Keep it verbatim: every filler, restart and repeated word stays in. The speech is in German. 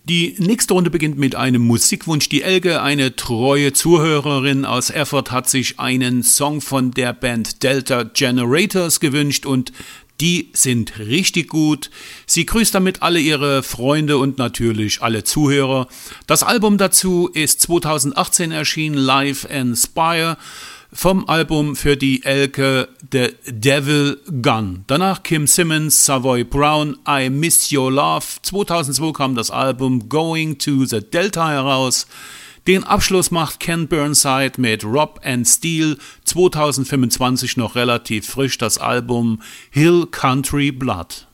Die nächste Runde beginnt mit einem Musikwunsch. Die Elke, eine treue Zuhörerin aus Erfurt, hat sich einen Song von der Band Delta Generators gewünscht und die sind richtig gut. Sie grüßt damit alle ihre Freunde und natürlich alle Zuhörer. Das Album dazu ist zweitausendachtzehn erschienen, Live Inspire. Vom Album für die Elke The Devil Gun. Danach Kim Simmons, Savoy Brown, I Miss Your Love. zweitausendzwei kam das Album Going to the Delta heraus. Den Abschluss macht Ken Burnside mit Rob and Steel. zweitausendfünfundzwanzig noch relativ frisch das Album Hill Country Blood.